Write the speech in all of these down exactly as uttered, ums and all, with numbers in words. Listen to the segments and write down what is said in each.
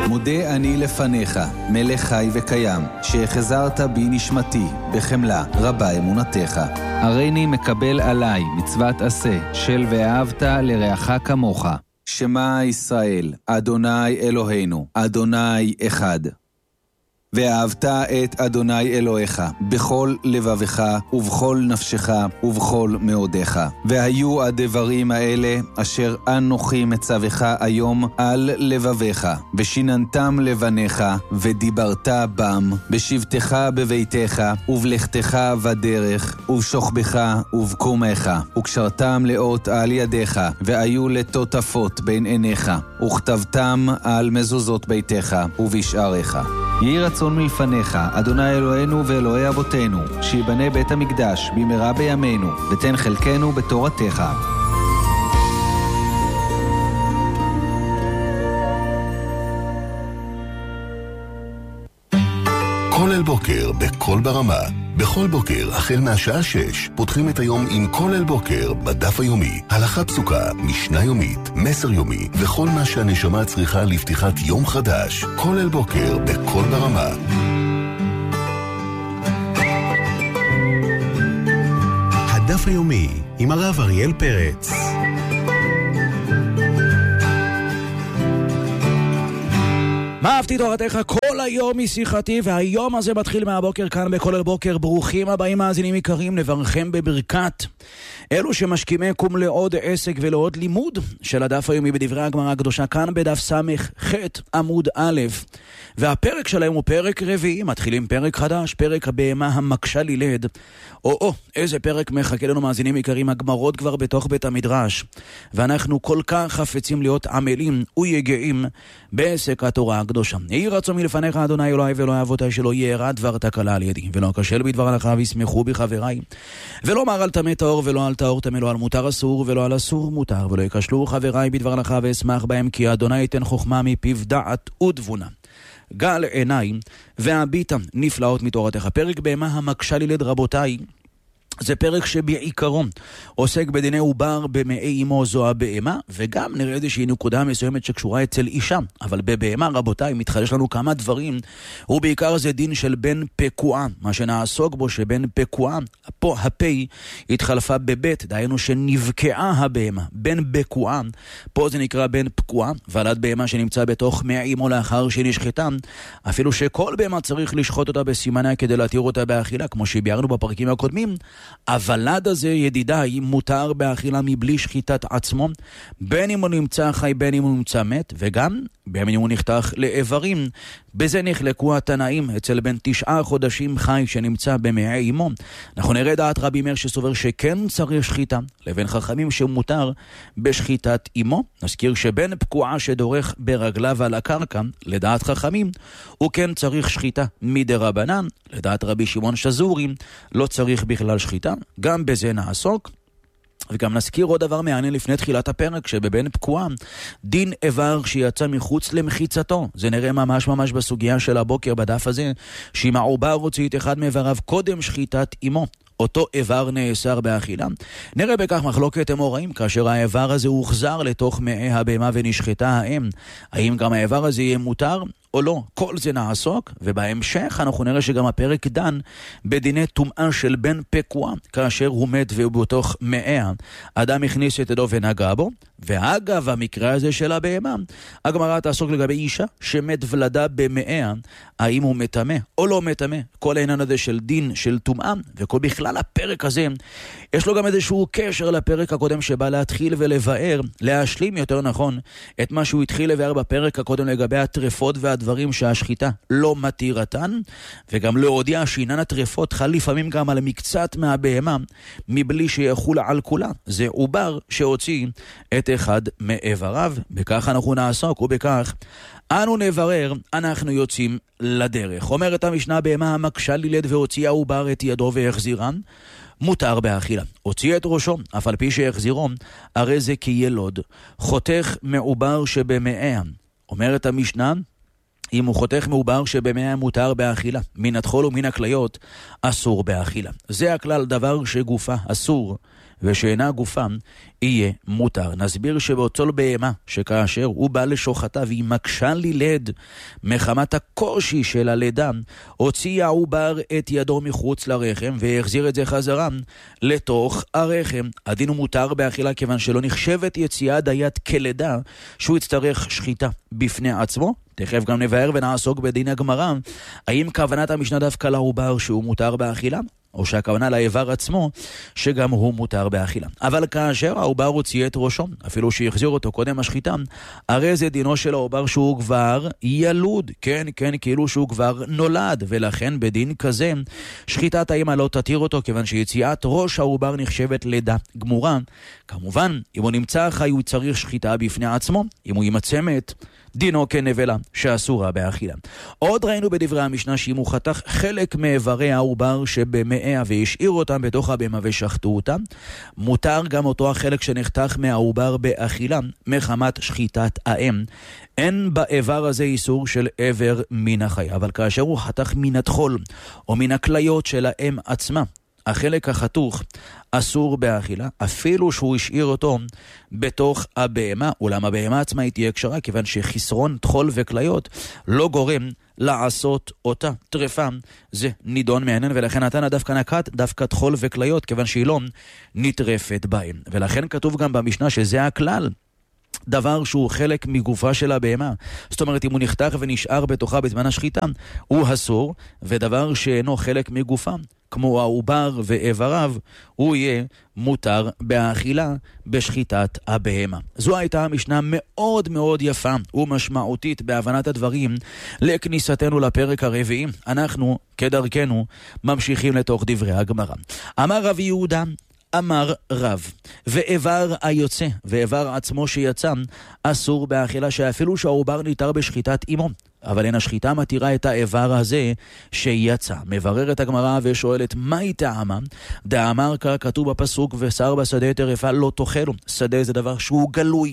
מודה אני לפניך, מלך חי וקיים, שהחזרת בי נשמתי, בחמלה רבה אמונתך. הריני מקבל עליי מצוות עשה, של ואהבת לרעך כמוך. שמע ישראל, אדוני אלוהינו, אדוני אחד. ואהבת את אדוני אלוהיך בכל לבבך ובכל נפשך ובכל מאודך. והיו הדברים האלה אשר אנוכי מצווך היום על לבביך, ושיננתם לבניך ודיברת בם, בשבתך בביתך ובלכתך בדרך ובשוכבך ובקומך, וקשרתם לאות על ידיך, והיו לטוטפות בין עיניך, וכתבתם על מזוזות ביתך ובשעריך. יהי רצון מלפניך, אדוני אלוהינו ואלוהי אבותינו, שיבנה בית המקדש במהרה בימינו, ותן חלקנו בתורתך. כל אל בוקר בכל ברמה. בכל בוקר, החל מהשעה שש, פותחים את היום עם כל אל בוקר בדף היומי. הלכה פסוקה, משנה יומית, מסר יומי, וכל מה שהנשמה צריכה לפתיחת יום חדש. כל אל בוקר בכל ברמה. הדף היומי עם הרב אריאל פרץ. מה אהבתי תורתך כל היום משיחתי, והיום הזה מתחיל מהבוקר כאן בכל אל בוקר. ברוכים הבאים מאזינים יקרים, נברכם בברכת אלו שמשכימי קום לעוד עסק ולעוד לימוד של הדף היומי בדברי הגמרא הקדושה, כאן בדף סמך ח' עמוד א', והפרק שלהם הוא פרק רביעי. מתחילים פרק חדש, פרק הבהמה המקשה לילד. או או, איזה פרק מחכה לנו מאזינים יקרים, הגמרות כבר בתוך בית המדרש, ואנחנו כל כך חפצים להיות עמלים ויגעים בעסק התורה הקדושה. יהי רצון מלפניך אדוני אלוהי ואלוהי אבותיי, שלא יארע דבר תקלה על ידי, ולא אכשל בדבר הלכה, וישמחו בי חבריי, ולא אמר על טמא טהור ולא על טהור טמא, לא על מותר אסור ולא על אסור מותר, ולא יכשלו חבריי בדבר הלכה, ואשמח בהם, כי אדוני ייתן חוכמה מפיו דעת ותבונה. גל עיניים והביטה נפלאות מתורתך. פרק בהמה המקשה לילד, רבותיי, זה פרק שבעיקרו עוסק בדיני עובר במעי אמו זו הבהמה, וגם נראה איזושהי נקודה מסוימת שקשורה אצל אישה. אבל בבהמה, רבותיי, מתחדש לנו כמה דברים, ובעיקר זה דין של בן פקועה, מה שנעסוק בו שבן פקועה, פה הפי התחלפה בבית, דהיינו שנבקעה הבהמה, בן פקועה, פה זה נקרא בן פקועה, ולד בהמה שנמצא בתוך מעי אמו לאחר שנשחטה, אפילו שכל בהמה צריך לשחוט אותה בסימניה כדי להתיר אותה באכילה, כמו שביארנו בפרקים הקודמים. הוולד הזה, ידידיי, מותר באכילה מבלי שחיטת עצמו, בין אם הוא נמצא חי בין אם הוא נמצא מת, וגם בין אם הוא נחתך לאיברים. בזה נחלקו התנאים. אצל בן תשעה חודשים חי שנמצא במעי אמו, אנחנו נראה דעת רבי מאיר שסובר שכן צריך שחיטה, לבין חכמים שמותר בשחיטת אמו. נזכיר שבן פקועה שדורך ברגליו על הקרקע, לדעת חכמים הוא כן צריך שחיטה מדרבנן, לדעת רבי שמעון שזורי לא צריך בכלל שחיטה. גם בזה נעסוק. וגם נזכיר עוד דבר מעניין לפני תחילת הפרק, שבבן פקועה דין איבר שיצא מחוץ למחיצתו. זה נראה ממש ממש בסוגיה של הבוקר בדף הזה, שאם העובר הוציא את אחד מאיבריו קודם שחיטת אמו, אותו איבר נאסר באכילה. נראה בכך מחלוקת אמוראים, כאשר האיבר הזה הוחזר לתוך מעי הבהמה ונשחטה האם, האם גם האיבר הזה יהיה מותר או לא? כל זה נעסוק, ובהמשך אנחנו נראה שגם הפרק דן בדיני טומאה של בן פקועה, כאשר הוא מת ובתוך מעיה אדם הכניס את ידו ונגע בו. ואגב המקרה הזה של הבהמה, הגמרא תעסוק לגבי אישה שמת ולדה במעיה, האם הוא מטמא או לא מטמא. כל העניין הזה של דין של טומאה, וכל בכלל הפרק הזה יש לו גם איזשהו קשר לפרק הקודם שבא להתחיל ולבאר, להשלים יותר נכון את מה שהוא התחיל לבאר בפרק הקודם לגבי הטרפות והדברים שהשחיטה לא מתירתן, וגם להודיע שעניין הטרפות חל לפעמים גם על מקצת מהבהמה מבלי שיחול על כולה. זה עובר שהוציא את אחד מאיבריו. בכך אנחנו נעסוק, ובכך אנו נברר, אנחנו יוצאים לדרך. אומרת המשנה, בהמה המקשה לילד והוציאה עובר את ידו והחזירן, מותר באכילה. הוציא את ראשו, אף על פי שהחזירו, הרי זה כילוד, חותך מעובר שבמעיה. אומרת המשנה, אם הוא חותך מעובר שבמעיה מותר באכילה, מן התחול ומן הכליות אסור באכילה. זה הכלל, דבר שגופה אסור ושאינה גופם, יהיה מותר. נסביר שבאותו בהמה, שכאשר הוא בא לשוחתה והיא מקשה ללד, מחמת הקושי של הלידה, הוציא העובר את ידו מחוץ לרחם, והחזיר את זה חזרה לתוך הרחם. הדין הוא מותר באכילה, כיוון שלא נחשבת יציאה דיית כלידה, שהוא יצטרך שחיטה בפני עצמו. תכף גם נבהר ונעסוק בדין הגמרא, האם כוונת המשנה דווקא לעובר שהוא מותר באכילה, או שהכוונה לאיבר עצמו שגם הוא מותר באכילה. אבל כאשר העובר הוציא את ראשו, אפילו שיחזיר אותו קודם השחיטה, הרי זה דינו של העובר שהוא כבר ילוד, כן, כן, כאילו שהוא כבר נולד, ולכן בדין כזה שחיטת האמא לא תתיר אותו, כיוון שיציאת ראש העובר נחשבת לידה גמורה. כמובן, אם הוא נמצא חי הוא צריך שחיטה בפני עצמו, אם הוא יימצא מת, דינו כנבלה שאסורה באכילה. עוד ראינו בדברי המשנה שאם הוא חתך חלק מאיברי העובר שבמאה והשאיר אותם בתוך הבהמה ושחטו אותם, מותר גם אותו החלק שנחתך מהעובר באכילה מחמת שחיטת האם. אין באיבר הזה איסור של איבר מן החי, אבל כאשר הוא חתך מן התחול או מן הכליות של האם עצמה, החלק החתוך אסור באכילה, אפילו שהוא השאיר אותו בתוך הבהמה, אולם הבהמה עצמה היא תהיה קשרה, כיוון שחסרון תחול וכליות לא גורם לעשות אותה טרפה. זה נידון מעניין, ולכן נתן דווקא נקט דווקא תחול וכליות, כיוון שהיא לא נטרפת בהם. ולכן כתוב גם במשנה שזה הכלל, דבר שהוא חלק מגופה של הבהמה, זאת אומרת אם הוא נחתך ונשאר בתוכה בזמן השחיטה הוא אסור, ודבר שאינו חלק מגופה כמו העובר ואיבריו הוא יהיה מותר באכילה בשחיטת הבהמה. זו הייתה המשנה מאוד מאוד יפה ומשמעותית בהבנת הדברים לכניסתנו לפרק הרביעי. אנחנו כדרכנו ממשיכים לתוך דברי הגמרא. אמר רבי יהודה אמר רב, ואיבר היוצא ואיבר עצמו שיצא אסור באכילה, שאפילו שהעובר ניתר בשחיטת אמו, אבל אין השחיטה מתירה את האיבר הזה שיצא. מבררת הגמרא ושואלת מהי טעמה? דאמר כתוב בפסוק ושר בשדה טרפה לא תאכלו. שדה זה דבר שהוא גלוי,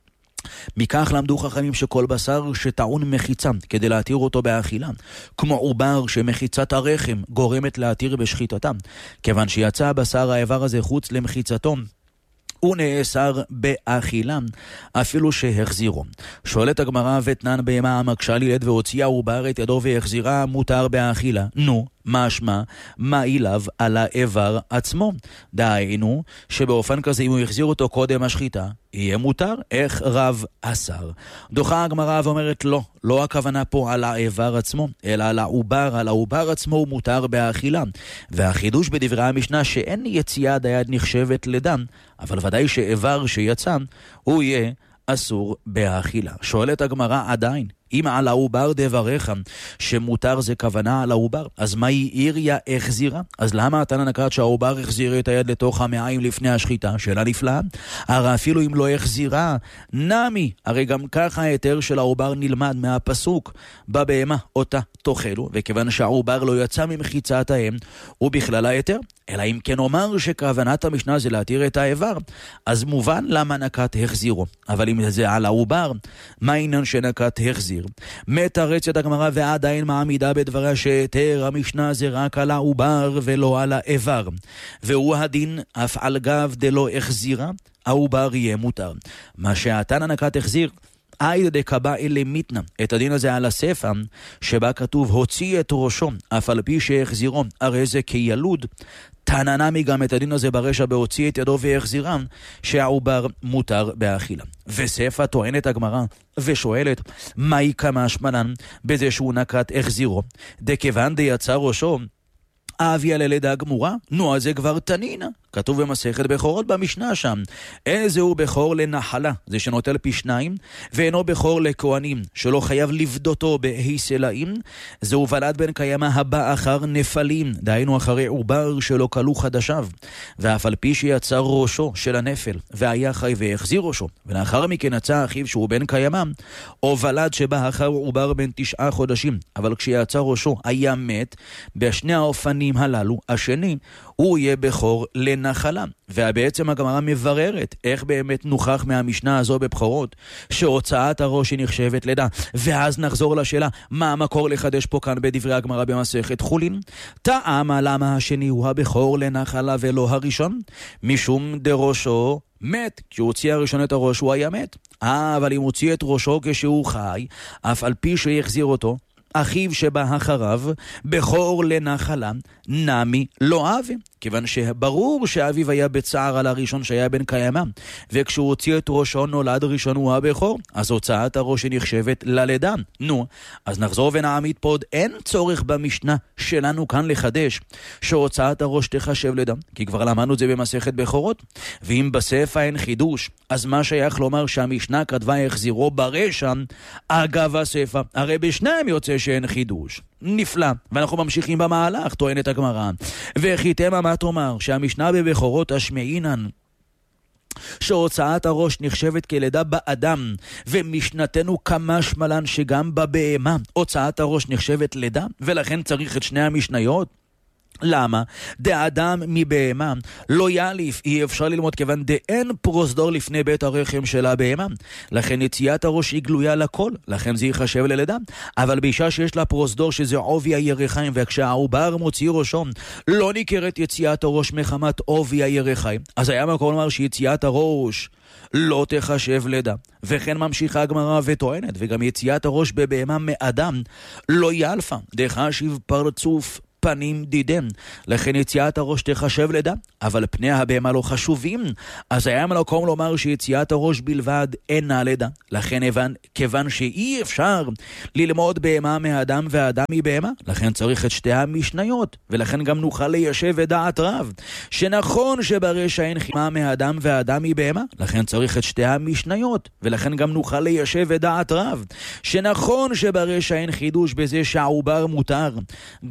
מכך למדו חכמים שכל בשר שטעון מחיצה כדי להתיר אותו באכילה, כמו עובר שמחיצת הרחם גורמת להתיר בשחיטתם, כיוון שיצא בשר האיבר הזה חוץ למחיצתו הוא נאסר באכילה אפילו שהחזירו. שואלת הגמרא ותנן בהמה המקשה לילד והוציאה עובר את ידו והחזירה מותר באכילה. נו, משמע, מה אליו על האיבר עצמו? דהיינו שבאופן כזה אם הוא החזיר אותו קודם השחיטה יהיה מותר. איך רב אסר? דוחה הגמרא ואומרת לא, לא הכוונה פה על האיבר עצמו, אלא על העובר. על העובר עצמו הוא מותר באכילה. והחידוש בדברי המשנה שאין יציאה דיית נחשבת לדם, אבל ודאי שאיבר שיצא הוא יהיה אסור באכילה. שואלת הגמרא עדיין, אם על העובר דבריך שמותר זה כוונה על העובר, אז מה היא עיריה החזירה? אז למה אתה נקט שהעובר החזיר את היד לתוך המעיים לפני השחיטה? שאלה נפלאה. הרי אפילו אם לא החזירה נמי, הרי גם ככה היתר של העובר נלמד מהפסוק בבהמה אותה תאכלו, וכיוון שהעובר לא יצא ממחיצת האם הוא בכלל היתר. אלא אם כן אומר שכוונת המשנה זה להתיר את האיבר, אז מובן למה נקט החזירו. אבל אם זה על העובר, מה העניין שנקט החזיר? מתרצת הגמרא ועדיין מעמידה בדבריה שהיתר המשנה זה רק על העובר ולא על האיבר, והוא הדין אף על גב דלא החזירה העובר יהיה מותר. מה שהתנא נקט החזיר אייד דקבא אלה מיתנה, את הדין הזה על הספר שבה כתוב הוציא את ראשו אף על פי שהחזירו, הרי זה כילוד. תננמי גם את הדין הזה ברשע בהוציא את ידו והחזירם שהעובר מותר באכילה. וספר טוענת הגמרא ושואלת מהי כמה שמנן בזה שהוא נקט החזירו? דכיוון דיצא ראשו אבי על לידה גמורה? נו, אז זה כבר תנינה. כתוב במסכת בכורות במשנה שם, איזה הוא בכור לנחלה, זה שנוטל פי שניים, ואינו בכור לכהנים, שלא חייב לבדותו בהיסלאים, זהו ולד בן קיימה הבא אחר נפלים, דהיינו אחרי עובר שלא קלו חדשיו, ואף על פי שיצא ראשו של הנפל, והיה חי והחזיר ראשו, ולאחר מכן יצא אחיו שהוא בן קיימה, או ולד שבא אחר עובר בן תשעה חודשים, אבל כשיצא ראשו היה מת, בשני האופנים הללו, השני הוא יהיה בכור לנחלה. ובעצם הגמרא מבררת איך באמת נוכח מהמשנה הזו בבכורות שהוצאת הראש היא נחשבת לידה. ואז נחזור לשאלה, מה המקור לחדש פה כאן בדברי הגמרא במסכת חולין? טעמה למה השני הוא הבכור לנחלה ולא הראשון? משום דראשו מת, כשהוא הוציא הראשון את הראש הוא היה מת. אה, אבל אם הוציא את ראשו כשהוא חי, אף על פי שיחזיר אותו, אחיו שבא אחריו, בכור לנחלה, נמי לא אבי. כיוון שברור שאביו היה בצער על הראשון שהיה בן קיימא, וכשהוא הוציא את ראשו נולד ראשון הוא הבכור, אז הוצאת הראש נחשבת ללידה. נו, אז נחזור ונעמיד פה עוד, אין צורך במשנה שלנו כאן לחדש שהוצאת הראש תחשב לידה, כי כבר למדנו את זה במסכת בכורות. ואם בספר אין חידוש, אז מה שייך לומר שהמשנה כתבה החזירו ברשע אגב הספר? הרי בשניהם יוצא שאין חידוש. נפלא, ואנחנו ממשיכים במהלך, טוענת הגמרא. וחיתם מה תאמר, שהמשנה בבכורות השמעינן שהוצאת הראש נחשבת כלידה באדם, ומשנתנו כמה שמלן שגם בבהמה הוצאת הראש נחשבת לידה, ולכן צריך את שני המשניות. למה? דאדם מבהמה לא יאליף, אי אפשר ללמוד כיוון דאין פרוזדור לפני בית הרחם של הבהמה, לכן יציאת הראש היא גלויה לכל, לכן זה יחשב ללידה. אבל באישה שיש לה פרוזדור שזה עובי הירחיים, וכשהעובר מוציא ראשו לא ניכרת יציאת הראש מחמת עובי הירחיים, אז היה מקום לומר שיציאת הראש לא תחשב לידה. וכן ממשיכה הגמרא וטוענת, וגם יציאת הראש בבהמה מאדם לא ילפה, דחשיב פרצוף פנים דידם, לכן יציאת הראש תחשב לידה, אבל פני הבהמה לא חשובים, אז היה מקום לומר שיציאת הראש בלבד אינה לידה. לכן הבן, כיוון שאי אפשר ללמוד בהמה מהאדם והאדם מבהמה, לכן צריך את שתי המשניות, ולכן גם נוכל ליישב את דעת רב שנכון שברשע אין חימה מהאדם והאדם מבהמה, לכן צריך את שתי המשניות, ולכן גם נוכל ליישב את דעת רב שנכון שברשע אין חידוש בזה שהעובר מותר